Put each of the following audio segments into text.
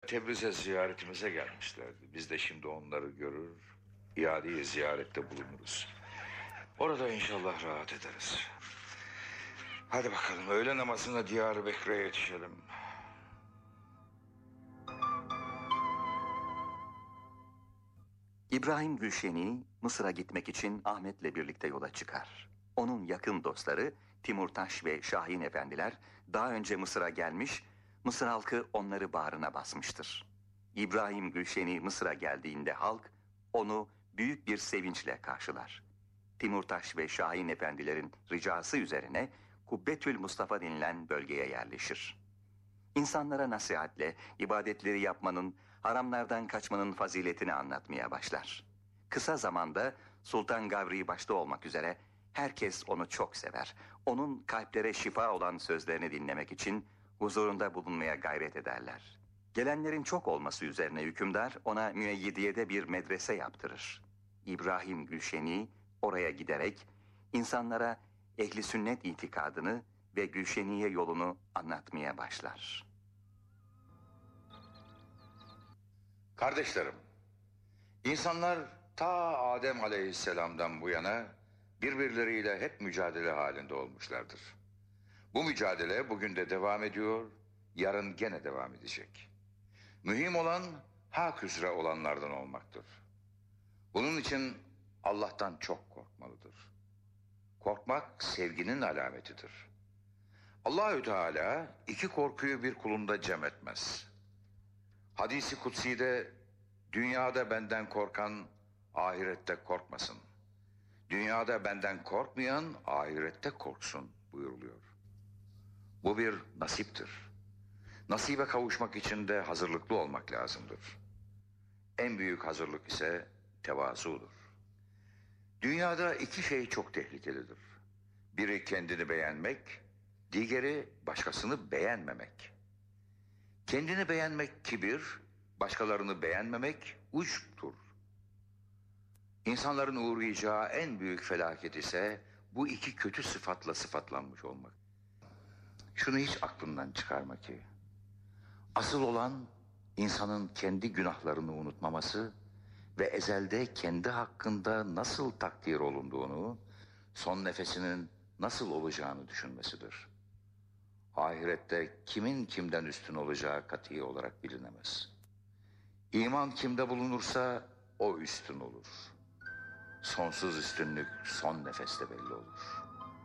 Tebriz'e ziyaretimize gelmişlerdi. Biz de şimdi onları görür, iade-i ziyarette bulunuruz. Orada inşallah rahat ederiz. Hadi bakalım, öğle namazına Diyarbakır'a yetişelim. İbrahim Gülşeni Mısır'a gitmek için Ahmet'le birlikte yola çıkar. Onun yakın dostları Timurtaş ve Şahin efendiler daha önce Mısır'a gelmiş, Mısır halkı onları bağrına basmıştır. İbrahim Gülşeni Mısır'a geldiğinde halk onu büyük bir sevinçle karşılar. Timurtaş ve Şahin efendilerin ricası üzerine Kubbetül Mustafa denilen bölgeye yerleşir. İnsanlara nasihatle ibadetleri yapmanın, haramlardan kaçmanın faziletini anlatmaya başlar. Kısa zamanda Sultan Gavri başta olmak üzere herkes onu çok sever. Onun kalplere şifa olan sözlerini dinlemek için huzurunda bulunmaya gayret ederler. Gelenlerin çok olması üzerine hükümdar ona Müeyyidiye'de bir medrese yaptırır. İbrahim Gülşeni oraya giderek insanlara ehli sünnet itikadını ve Gülşeniye yolunu anlatmaya başlar. Kardeşlerim, insanlar ta Adem Aleyhisselam'dan bu yana birbirleriyle hep mücadele halinde olmuşlardır. Bu mücadele bugün de devam ediyor, yarın gene devam edecek. Mühim olan hak üzere olanlardan olmaktır. Bunun için Allah'tan çok korkmalıdır. Korkmak sevginin alametidir. Allahü Teala iki korkuyu bir kulunda cem etmez. Hadis-i kutsi'de dünyada benden korkan ahirette korkmasın. Dünyada benden korkmayan ahirette korksun buyuruluyor. Bu bir nasiptir. Nasibe kavuşmak için de hazırlıklı olmak lazımdır. En büyük hazırlık ise tevazudur. Dünyada iki şey çok tehlikelidir. Biri kendini beğenmek, diğeri başkasını beğenmemek. Kendini beğenmek kibir, başkalarını beğenmemek uçptur. İnsanların uğrayacağı en büyük felaket ise bu iki kötü sıfatla sıfatlanmış olmak. Şunu hiç aklından çıkarma ki, asıl olan insanın kendi günahlarını unutmaması ve ezelde kendi hakkında nasıl takdir olunduğunu, son nefesinin nasıl olacağını düşünmesidir. Ahirette kimin kimden üstün olacağı kati olarak bilinemez. İman kimde bulunursa o üstün olur. Sonsuz üstünlük son nefeste belli olur.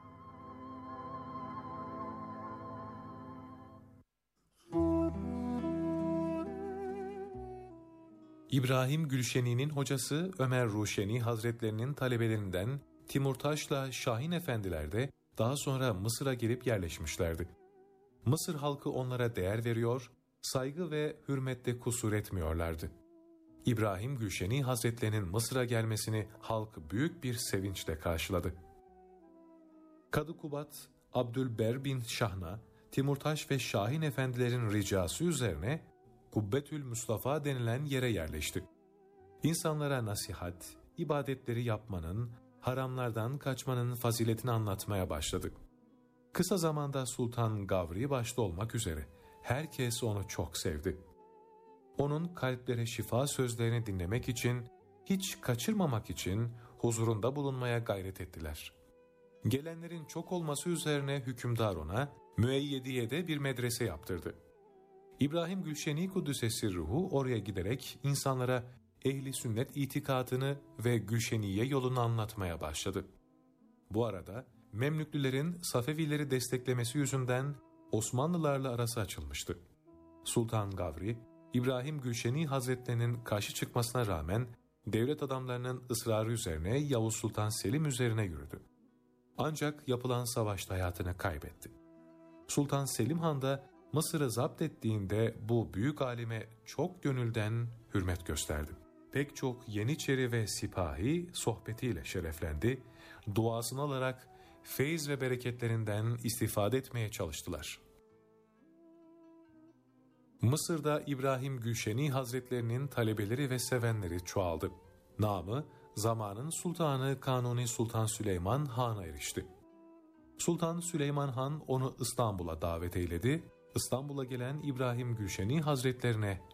İbrahim Gülşeni'nin hocası Ömer Ruşeni Hazretlerinin talebelerinden Timurtaş'la Şahin Efendiler de daha sonra Mısır'a gelip yerleşmişlerdi. Mısır halkı onlara değer veriyor, saygı ve hürmette kusur etmiyorlardı. İbrahim Gülşeni Hazretlerinin Mısır'a gelmesini halk büyük bir sevinçle karşıladı. Kadı Kubat, Abdülber bin Şahna, Timurtaş ve Şahin Efendilerin ricası üzerine Kubbetül Mustafa denilen yere yerleşti. İnsanlara nasihat, ibadetleri yapmanın, haramlardan kaçmanın faziletini anlatmaya başladı. Kısa zamanda Sultan Gavri başta olmak üzere herkes onu çok sevdi. Onun kalplere şifa sözlerini dinlemek için, hiç kaçırmamak için huzurunda bulunmaya gayret ettiler. Gelenlerin çok olması üzerine hükümdar ona Müeyyediye'de bir medrese yaptırdı. İbrahim Gülşeni Kuddüs'e ruhu oraya giderek insanlara ehli sünnet itikadını ve Gülşeniye yolunu anlatmaya başladı. Bu arada Memlüklülerin Safevileri desteklemesi yüzünden Osmanlılarla arası açılmıştı. Sultan Gavri, İbrahim Gülşeni Hazretlerinin karşı çıkmasına rağmen devlet adamlarının ısrarı üzerine Yavuz Sultan Selim üzerine yürüdü. Ancak yapılan savaşta hayatını kaybetti. Sultan Selim Han da Mısır'ı zapt ettiğinde bu büyük alime çok gönülden hürmet gösterdi. Pek çok Yeniçeri ve sipahi sohbetiyle şereflendi, duasını alarak feyz ve bereketlerinden istifade etmeye çalıştılar. Mısır'da İbrahim Gülşeni Hazretlerinin talebeleri ve sevenleri çoğaldı. Namı zamanın sultanı Kanuni Sultan Süleyman Han'a erişti. Sultan Süleyman Han onu İstanbul'a davet eyledi. İstanbul'a gelen İbrahim Gülşeni Hazretlerine